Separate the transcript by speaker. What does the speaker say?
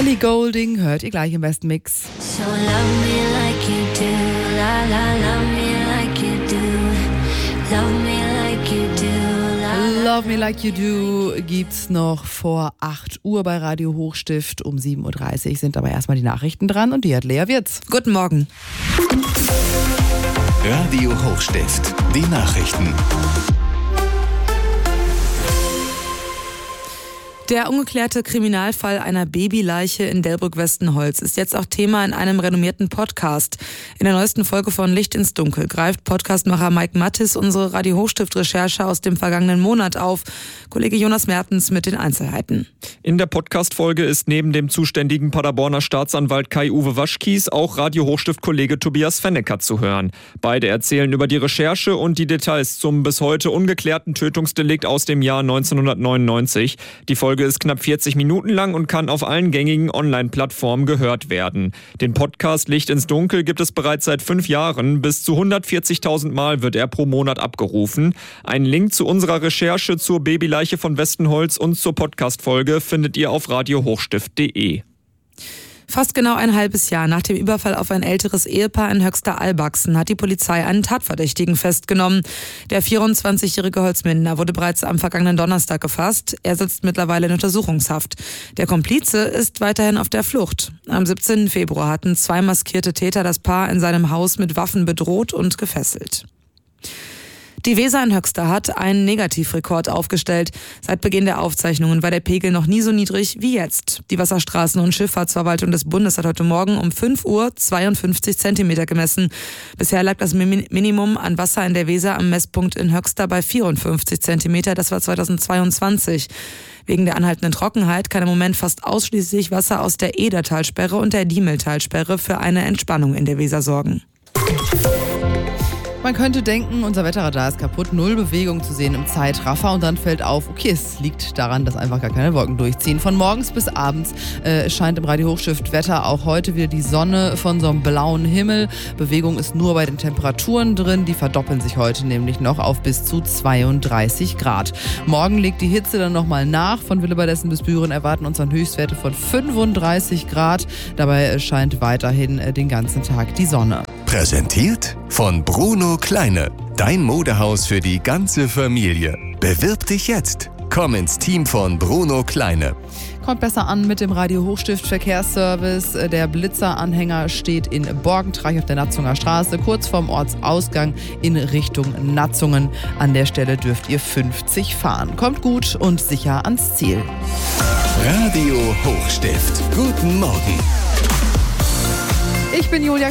Speaker 1: Ellie Goulding hört ihr gleich im besten Mix.
Speaker 2: So love me like you do, la la, love me like you do, love me like you do, la.
Speaker 1: Love Me Like You Do gibt's noch vor 8 Uhr bei Radio Hochstift. Um 7.30 Uhr sind aber erstmal die Nachrichten dran und die hat Lea Wirz.
Speaker 3: Guten Morgen.
Speaker 4: Radio Hochstift, die Nachrichten.
Speaker 3: Der ungeklärte Kriminalfall einer Babyleiche in Delbrück-Westenholz ist jetzt auch Thema in einem renommierten Podcast. In der neuesten Folge von Licht ins Dunkel greift Podcastmacher Mike Mattis unsere Radio Hochstift-Recherche aus dem vergangenen Monat auf. Kollege Jonas Mertens mit den Einzelheiten.
Speaker 5: In der Podcast-Folge ist neben dem zuständigen Paderborner Staatsanwalt Kai-Uwe Waschkies auch Radio Hochstift-Kollege Tobias Fennecker zu hören. Beide erzählen über die Recherche und die Details zum bis heute ungeklärten Tötungsdelikt aus dem Jahr 1999. Die Folge ist knapp 40 Minuten lang und kann auf allen gängigen Online-Plattformen gehört werden. Den Podcast Licht ins Dunkel gibt es bereits seit 5 Jahren. Bis zu 140.000 Mal wird er pro Monat abgerufen. Einen Link zu unserer Recherche zur Babyleiche von Westenholz und zur Podcast-Folge findet ihr auf radiohochstift.de.
Speaker 3: Fast genau ein halbes Jahr nach dem Überfall auf ein älteres Ehepaar in Höxter-Albachsen hat die Polizei einen Tatverdächtigen festgenommen. Der 24-jährige Holzminder wurde bereits am vergangenen Donnerstag gefasst. Er sitzt mittlerweile in Untersuchungshaft. Der Komplize ist weiterhin auf der Flucht. Am 17. Februar hatten 2 maskierte Täter das Paar in seinem Haus mit Waffen bedroht und gefesselt. Die Weser in Höxter hat einen Negativrekord aufgestellt. Seit Beginn der Aufzeichnungen war der Pegel noch nie so niedrig wie jetzt. Die Wasserstraßen- und Schifffahrtsverwaltung des Bundes hat heute Morgen um 5 Uhr 52 Zentimeter gemessen. Bisher lag das Minimum an Wasser in der Weser am Messpunkt in Höxter bei 54 Zentimeter. Das war 2022. Wegen der anhaltenden Trockenheit kann im Moment fast ausschließlich Wasser aus der Edertalsperre und der Diemeltalsperre für eine Entspannung in der Weser sorgen.
Speaker 1: Man könnte denken, unser Wetterradar ist kaputt, 0 Bewegung zu sehen im Zeitraffer und dann fällt auf, okay, es liegt daran, dass einfach gar keine Wolken durchziehen. Von morgens bis abends scheint im Radio Hochstift Wetter auch heute wieder die Sonne von so einem blauen Himmel. Bewegung ist nur bei den Temperaturen drin, die verdoppeln sich heute nämlich noch auf bis zu 32 Grad. Morgen legt die Hitze dann nochmal nach. Von Willebadessen bis Büren erwarten uns dann Höchstwerte von 35 Grad. Dabei scheint weiterhin den ganzen Tag die Sonne.
Speaker 4: Präsentiert von Bruno Kleine. Dein Modehaus für die ganze Familie. Bewirb dich jetzt. Komm ins Team von Bruno Kleine.
Speaker 1: Kommt besser an mit dem Radio Hochstift Verkehrsservice. Der Blitzer-Anhänger steht in Borgentreich auf der Natzunger Straße, kurz vorm Ortsausgang in Richtung Natzungen. An der Stelle dürft ihr 50 fahren. Kommt gut und sicher ans Ziel.
Speaker 4: Radio Hochstift. Guten Morgen.
Speaker 1: Ich bin Julia